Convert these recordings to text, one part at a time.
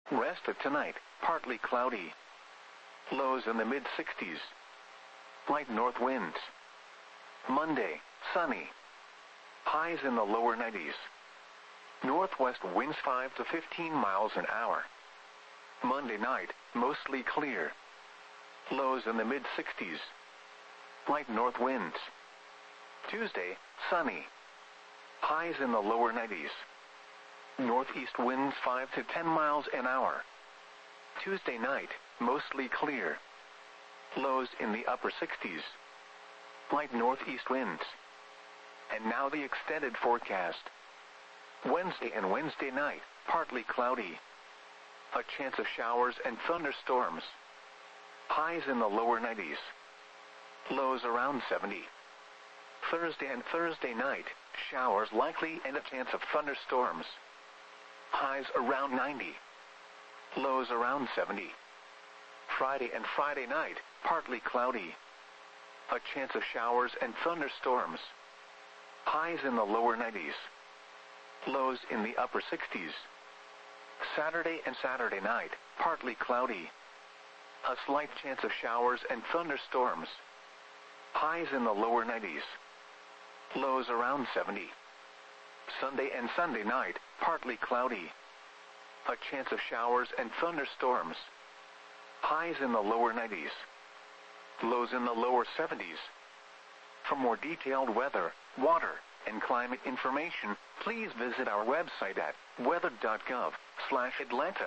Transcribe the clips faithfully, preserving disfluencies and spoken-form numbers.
Rest of tonight, partly cloudy. Lows in the mid sixties. Light north winds. Monday, sunny. Highs in the lower nineties. Northwest winds five to fifteen miles an hour. Monday night, mostly clear. Lows in the mid sixties. Light north winds. Tuesday, sunny. Highs in the lower nineties. Northeast winds five to ten miles an hour. Tuesday night, mostly clear. Lows in the upper sixties. Light northeast winds. And now the extended forecast. Wednesday and Wednesday night, partly cloudy. A chance of showers and thunderstorms. Highs in the lower nineties. Lows around seventy. Thursday and Thursday night, showers likely and a chance of thunderstorms. Highs around ninety. Lows around seventy. Friday and Friday night, partly cloudy. A chance of showers and thunderstorms. Highs in the lower nineties. Lows in the upper sixties. Saturday and Saturday night, partly cloudy. A slight chance of showers and thunderstorms. Highs in the lower nineties. Lows around seventy. Sunday and Sunday night, partly cloudy. A chance of showers and thunderstorms. Highs in the lower nineties. Lows in the lower seventies. For more detailed weather, water, and climate information, please visit our website at weather dot gov slash Atlanta.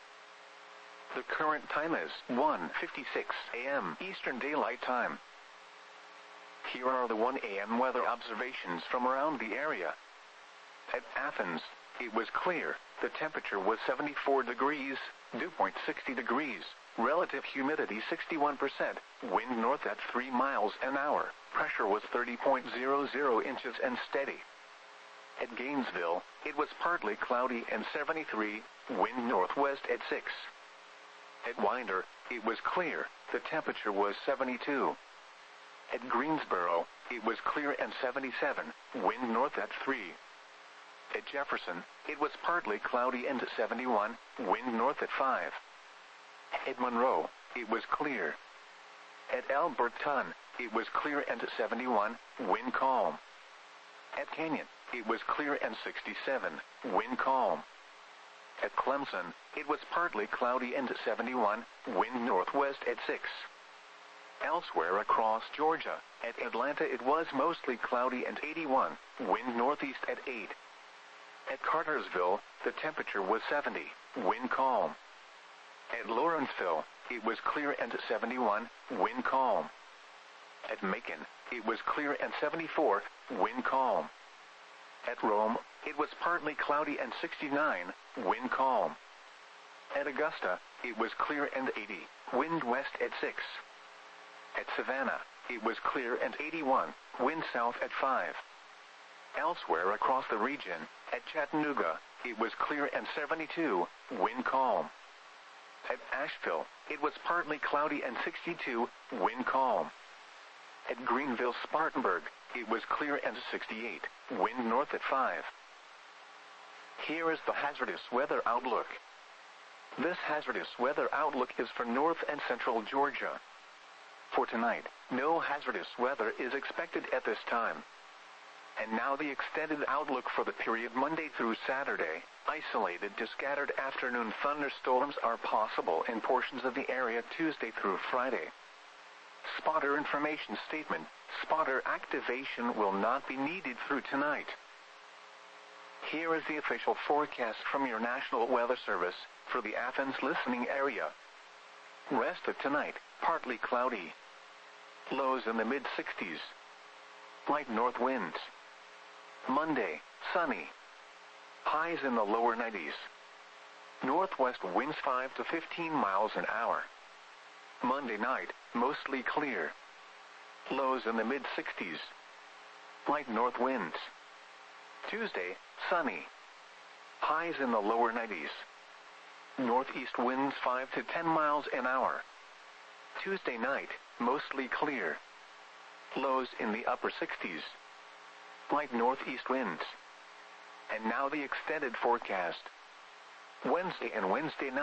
The current time is one fifty-six a m Eastern Daylight Time. Here are the one a m weather observations from around the area. At Athens, it was clear. The temperature was seventy-four degrees, dew point sixty degrees, relative humidity sixty-one percent, wind north at three miles an hour, pressure was thirty point zero zero inches and steady. At Gainesville, it was partly cloudy and seventy-three, wind northwest at six. At Winder, it was clear. The temperature was seventy-two. At Greensboro, it was clear and seventy-seven, wind north at three. At Jefferson, it was partly cloudy and seventy-one, wind north at five. At Monroe, it was clear. At Alberton, it was clear and seventy-one, wind calm. At Canyon, it was clear and sixty-seven, wind calm. At Clemson, it was partly cloudy and seventy-one, wind northwest at six. Elsewhere across Georgia, at Atlanta it was mostly cloudy and eighty-one, wind northeast at eight. At Cartersville, the temperature was seventy, wind calm. At Lawrenceville, it was clear and seventy-one, wind calm. At Macon, it was clear and seventy-four, wind calm. At Rome, it was partly cloudy and sixty-nine, wind calm. At Augusta, it was clear and eighty, wind west at six. At Savannah, it was clear and eighty-one, wind south at five. Elsewhere across the region, at Chattanooga, it was clear and seventy-two, wind calm. At Asheville, it was partly cloudy and sixty-two, wind calm. At Greenville-Spartanburg, it was clear and sixty-eight, wind north at five. Here is the hazardous weather outlook. This hazardous weather outlook is for north and central Georgia. For tonight, no hazardous weather is expected at this time. And now the extended outlook for the period Monday through Saturday. Isolated to scattered afternoon thunderstorms are possible in portions of the area Tuesday through Friday. Spotter information statement. Spotter activation will not be needed through tonight. Here is the official forecast from your National Weather Service for the Athens listening area. Rest of tonight, partly cloudy. Lows in the mid sixties. Light north winds. Monday, sunny. Highs in the lower nineties. Northwest winds five to fifteen miles an hour. Monday night, mostly clear. Lows in the mid sixties. Light north winds. Tuesday, sunny. Highs in the lower nineties. Northeast winds five to ten miles an hour. Tuesday night, mostly clear. Lows in the upper sixties. Light northeast winds. And now the extended forecast. Wednesday and Wednesday night.